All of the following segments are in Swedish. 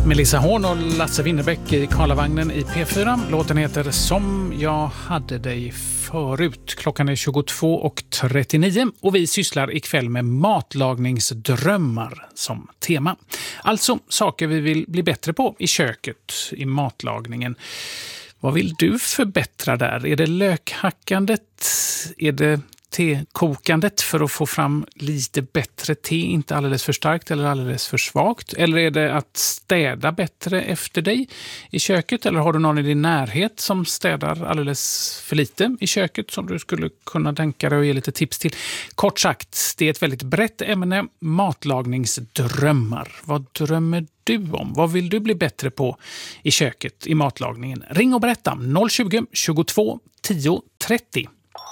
Melissa Horn och Lasse Winnerbäck i Karlavagnen i P4. Låten heter Som jag hade dig förut. Klockan är 22:39 och vi sysslar ikväll med matlagningsdrömmar som tema. Alltså saker vi vill bli bättre på i köket, i matlagningen. Vad vill du förbättra där? Är det lökhackandet? Är det tekokandet för att få fram lite bättre te, inte alldeles för starkt eller alldeles för svagt? Eller är det att städa bättre efter dig i köket? Eller har du någon i din närhet som städar alldeles för lite i köket som du skulle kunna tänka dig och ge lite tips till? Kort sagt, det är ett väldigt brett ämne, matlagningsdrömmar. Vad drömmer du om? Vad vill du bli bättre på i köket, i matlagningen? Ring och berätta 020 22 10 30.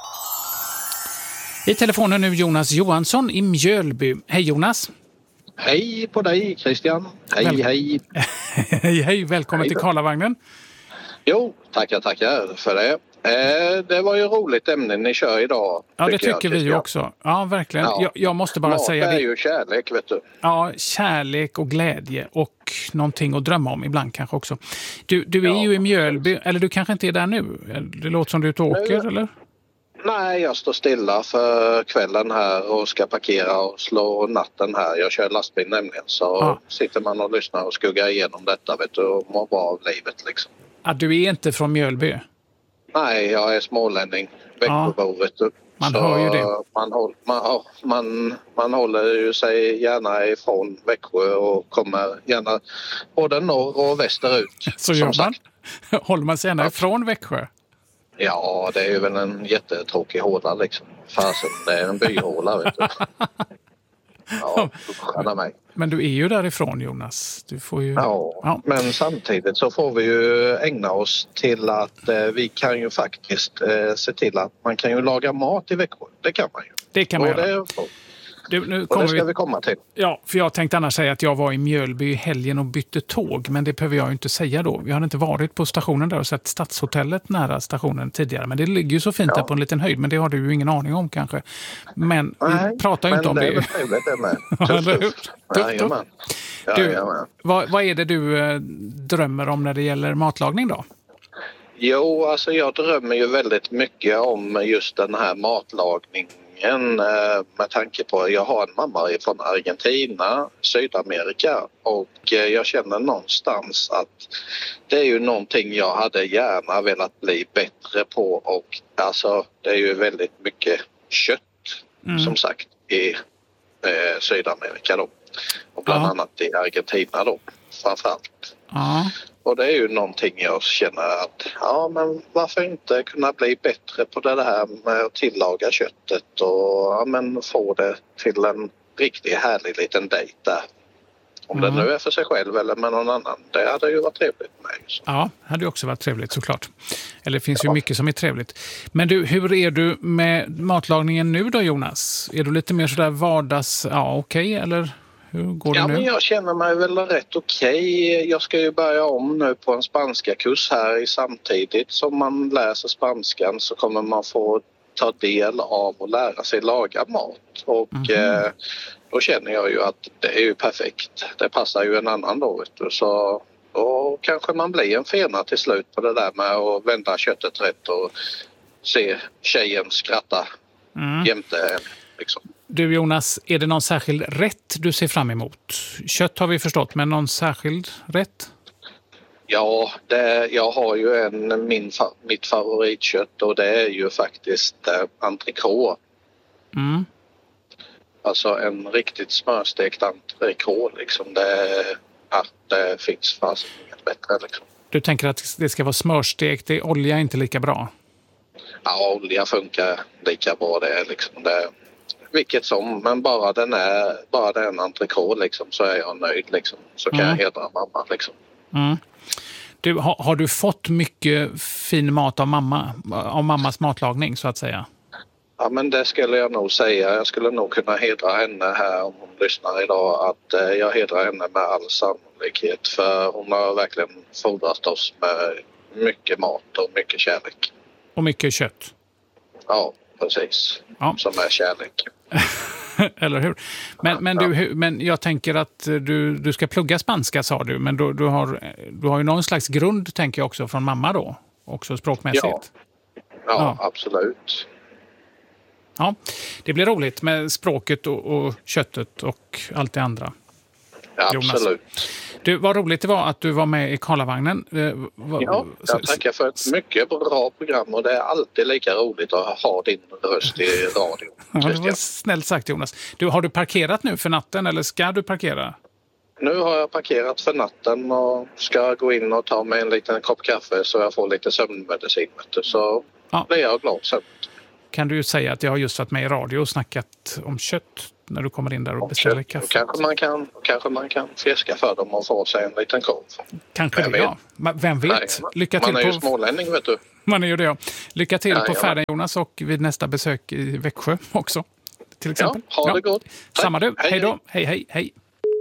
I telefonen nu Jonas Johansson i Mjölby. Hej Jonas. Hej på dig Christian. Hej. Hej, välkommen till Karlavagnen. Jo, tackar för det. Det var ju roligt ämne ni kör idag. Ja, det tycker vi ju också. Ja, verkligen. Ja. Jag måste bara säga det. Det är ju kärlek, vet du. Ja, kärlek och glädje och någonting att drömma om ibland kanske också. Du är ju i Mjölby, eller du kanske inte är där nu? Det låter som du är ute och åker, eller? Nej, jag står stilla för kvällen här och ska parkera och slå natten här. Jag kör lastbil nämligen, så sitter man och lyssnar och skuggar igenom detta, vet du, och mår bra av livet liksom. Du är inte från Mjölby? Nej, jag är smålänning, Växjöbo, vet du. Man hör ju det. Man håller ju sig gärna ifrån Växjö och kommer gärna både norr och västerut. Så gör man? Håller man sig gärna ifrån Växjö? Ja, det är ju väl en jättetråkig håla liksom. Fasen, det är en byhåla, vet du. Ja, stjärna mig. Men du är ju därifrån, Jonas. Du får ju... Ja, men samtidigt så får vi ju ägna oss till att vi kan ju faktiskt se till att man kan ju laga mat i Växjö. Det kan man ju. Det kan man göra. Nu och det ska vi komma till. Ja, för jag tänkte annars säga att jag var i Mjölby i helgen och bytte tåg, men det behöver jag ju inte säga då. Vi hade inte varit på stationen där och sett Stadshotellet nära stationen tidigare, men det ligger ju så fint där på en liten höjd, men det har du ju ingen aning om kanske. Men vi pratar ju inte om det. Nej, men det är trevligt det med. Tufft. Vad är det du drömmer om när det gäller matlagning då? Jo, alltså jag drömmer ju väldigt mycket om just den här matlagningen med tanke på att jag har en mamma från Argentina, Sydamerika, och jag känner någonstans att det är ju någonting jag hade gärna velat bli bättre på, och alltså det är ju väldigt mycket kött som sagt i Sydamerika då, och bland annat i Argentina då framförallt. Och det är ju någonting jag känner att men varför inte kunna bli bättre på det här med att tillaga köttet och få det till en riktigt härlig liten dejt där. Om det nu är för sig själv eller med någon annan. Det hade ju varit trevligt med. Ja, det hade ju också varit trevligt såklart. Eller det finns ju mycket som är trevligt. Men du, hur är du med matlagningen nu då, Jonas? Är du lite mer sådär vardags, okej, eller... Hur går det nu? Men jag känner mig väl rätt okej. Jag ska ju börja om nu på en spanska kurs här samtidigt som man läser spanskan, så kommer man få ta del av och lära sig laga mat. Och då känner jag ju att det är ju perfekt. Det passar ju en annan då, vet du. Så då kanske man blir en fena till slut på det där med att vända köttet rätt och se tjejen skratta jämte liksom. Du Jonas, är det någon särskild rätt du ser fram emot? Kött har vi förstått, men någon särskild rätt? Ja, jag har ju mitt favoritkött, och det är ju faktiskt entrecote. Alltså en riktigt smörstekt entrecote liksom. Det finns fast inget bättre liksom. Du tänker att det ska vara smörstekt, olja är inte lika bra? Ja, olja funkar lika bra det liksom. Vilket som, men bara det är en entrecote liksom, så är jag nöjd liksom. Så kan jag hedra mamma liksom. Du, har du fått mycket fin mat av mammas matlagning så att säga? Ja, men det skulle jag nog säga. Jag skulle nog kunna hedra henne här om hon lyssnar idag, att jag hedrar henne med all sannolikhet, för hon har verkligen fodrat oss med mycket mat och mycket kärlek. Och mycket kött? Ja, precis. Som är kärlek. Eller hur? Men jag tänker att du ska plugga spanska, sa du. Men du har ju någon slags grund, tänker jag också, från mamma då. Också språkmässigt. Ja, absolut. Ja, det blir roligt med språket och köttet och allt det andra. Ja, Jonas. absolut. Du, vad roligt det var att du var med i Karlavagnen. Ja, jag tackar för ett mycket bra program och det är alltid lika roligt att ha din röst i radio. Ja, det var snällt sagt, Jonas. Har du parkerat nu för natten eller ska du parkera? Nu har jag parkerat för natten och ska gå in och ta mig en liten kopp kaffe så jag får lite sömnmedicin. Så blir jag glad sen. Kan du ju säga att jag har just varit med i radio och snackat om kött när du kommer in där och beställer kaffe. Kanske man kan fiska för dem och få sig en liten korv. Kanske det, ja. Vem vet? Nej, Lycka till man är ju smålänning, vet du. Man är ju det, ja. Lycka till på färden, Jonas, och vid nästa besök i Växjö också. Till exempel. Ja, ha det gott. Samma du. Hej då. Hej.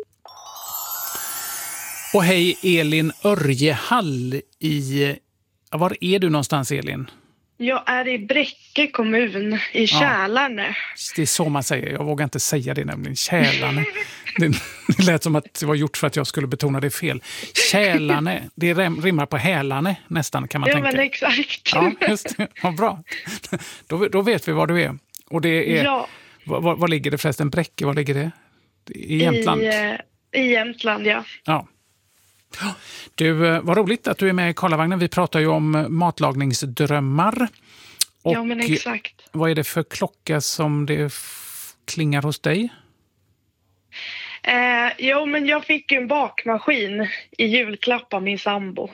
Och hej Elin Örjehall i... Var är du någonstans, Elin? Jag är i Bräcke kommun, i Kälarne. Det är så man säger. Jag vågar inte säga det nämligen. Kälarne. Det lät som att det var gjort för att jag skulle betona det fel. Kälarne. Det rimmar på hälane nästan, kan man tänka. Ja, men exakt. Ja, just det. Ja, bra. Då vet vi var du är. Och det är... Ja. Var ligger det förresten? Bräcke, var ligger det? I Jämtland? I Jämtland, ja. Ja. Du, vad roligt att du är med i Karlavagnen. Vi pratar ju om matlagningsdrömmar. Och ja, men exakt. Vad är det för klocka som det klingar hos dig? Jo, men jag fick en bakmaskin i julklapp av min sambo.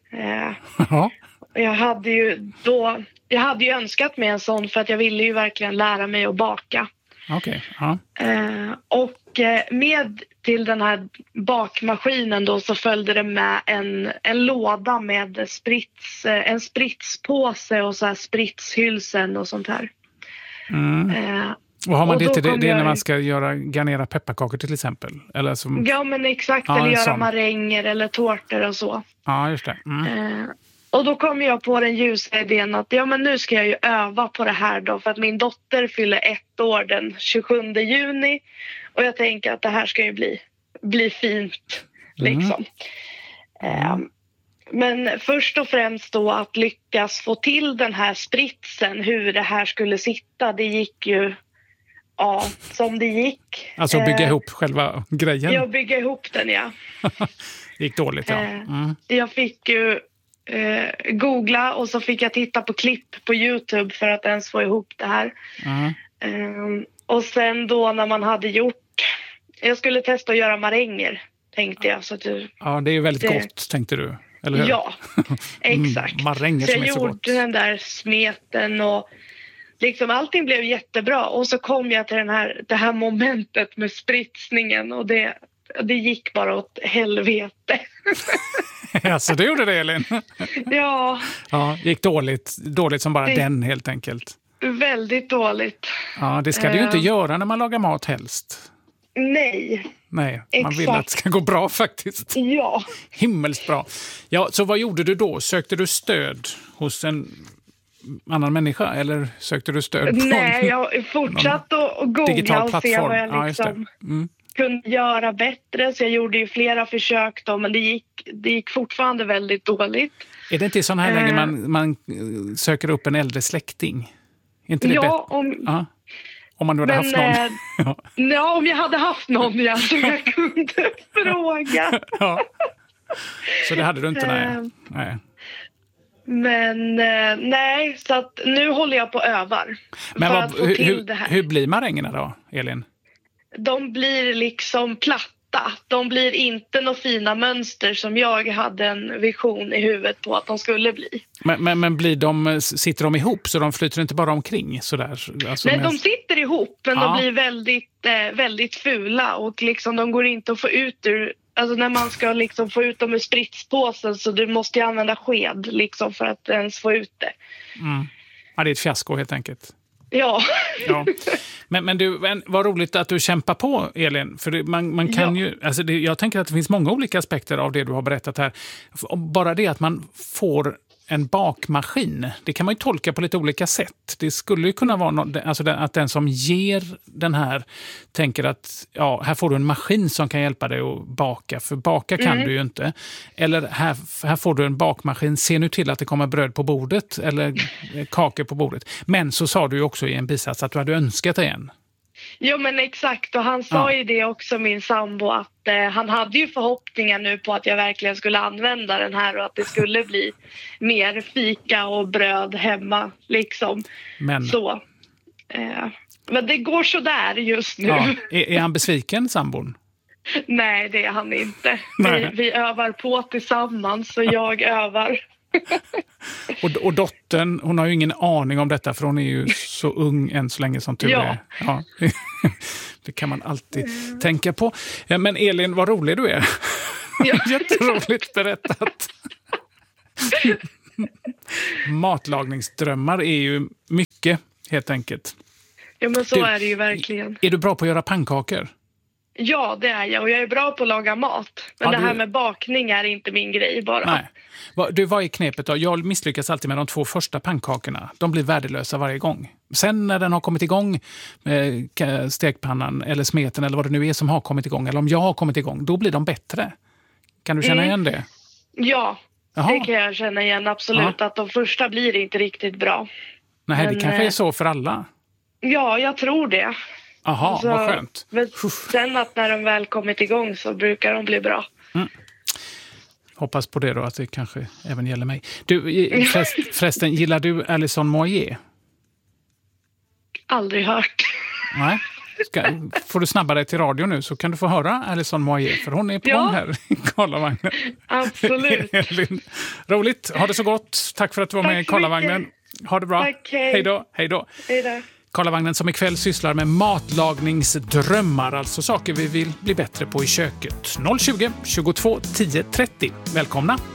Jag hade ju önskat mig en sån för att jag ville ju verkligen lära mig att baka. Okej. Och med till den här bakmaskinen då så följde det med en låda med en spritspåse och så här spritshylsen och sånt här. Och har man det till det är när man ska garnera pepparkakor till exempel? Eller som... Ja, men exakt. Eller göra maränger eller tårtor och så. Ja, just det. Och då kom jag på den ljusa idén att men nu ska jag ju öva på det här då. För att min dotter fyller 1 år den 27 juni. Och jag tänker att det här ska ju bli fint. Liksom. Men först och främst då att lyckas få till den här spritsen. Hur det här skulle sitta. Det gick ju som det gick. Alltså bygga ihop själva grejen? Ja, bygga ihop den, ja. Det gick dåligt, ja. Jag fick ju googla och så fick jag titta på klipp på YouTube för att ens få ihop det här. Och sen då när man hade gjort... Jag skulle testa att göra maränger, tänkte jag. Så att ja, det är ju väldigt gott, tänkte du. Eller hur? Ja, exakt. Maränger så som är så gott. jag gjorde den där smeten och liksom allting blev jättebra. Och så kom jag till det här momentet med spritsningen och det gick bara åt helvete. Alltså, det gjorde det, Elin? Ja. Ja, gick dåligt som bara den helt enkelt. Väldigt dåligt. Ja, det ska det ju inte göra när man lagar mat helst. Nej, man vill att det ska gå bra faktiskt. Ja. Himmelskt bra. Ja, så vad gjorde du då? Sökte du stöd hos en annan människa eller sökte du stöd på jag fortsatte att googla och se vad jag liksom kunde göra bättre. Så jag gjorde ju flera försök då, men det gick fortfarande väldigt dåligt. Är det inte i sådana här lägen man söker upp en äldre släkting? Är inte det bättre? Om man nu hade haft någon. Ja, om jag hade haft någon så jag kunde fråga. Så det hade du inte, nej. Men nej, så att nu håller jag på och övar. Men det här. Hur blir marängerna då, Elin? De blir liksom platta. De blir inte några fina mönster som jag hade en vision i huvudet på att de skulle bli. Men sitter de ihop så de flyter inte bara omkring sådär? Alltså nej, de sitter ihop men de blir väldigt, väldigt fula och liksom de går inte att få ut ur... Alltså när man ska liksom få ut dem ur spritspåsen så du måste ju använda sked liksom för att ens få ut det. Ja, det är ett fiasko helt enkelt. Ja. Men du, vad roligt att du kämpar på, Elin. För man kan ju... Alltså jag tänker att det finns många olika aspekter av det du har berättat här. Bara det att man får en bakmaskin. Det kan man ju tolka på lite olika sätt. Det skulle ju kunna vara att den som ger den här tänker att här får du en maskin som kan hjälpa dig att baka. För baka kan du ju inte. Eller här får du en bakmaskin. Se nu till att det kommer bröd på bordet eller kakor på bordet. Men så sa du ju också i en bisats att du hade önskat dig en. Jo men exakt, och han sa ju det också, min sambo, att han hade ju förhoppningar nu på att jag verkligen skulle använda den här och att det skulle bli mer fika och bröd hemma liksom. Men det går så där just nu. Ja. Är han besviken, sambon? Nej, det är han inte. Vi övar på tillsammans och jag övar. Och dottern, hon har ju ingen aning om detta för hon är ju så ung än så länge som tur är. Ja. Det kan man alltid tänka på. Ja, men Elin, vad rolig du är. Ja. Jätteroligt berättat. Matlagningsdrömmar är ju mycket, helt enkelt. Ja, men så är det ju verkligen. Är du bra på att göra pannkakor? Ja, det är jag. Och jag är bra på att laga mat. Men det här med bakning är inte min grej bara. Nej. Vad är knepet då? Jag misslyckas alltid med de 2 första pannkakorna. De blir värdelösa varje gång. Sen när den har kommit igång med stekpannan eller smeten eller vad det nu är som har kommit igång, eller om jag har kommit igång, då blir de bättre. Kan du känna igen det? Ja, det kan jag känna igen absolut. Att de första blir inte riktigt bra. Nej, det kanske är så för alla. Ja, jag tror det. Jaha, vad skönt. Men sen att när de väl kommit igång så brukar de bli bra. Hoppas på det då, att det kanske även gäller mig. Du, förresten, gillar du Alison Moyet? Aldrig hört. Nej. Får du snabba dig till radio nu så kan du få höra Alison Moyet, för hon är på gång här i Karlavagnen. Absolut. Roligt, ha det så gott. Tack för att du var med i Karlavagnen. Ha det bra. Tack, hej då. Hej då. Karlavagnen som ikväll sysslar med matlagningsdrömmar, alltså saker vi vill bli bättre på i köket. 020 22 10 30. Välkomna!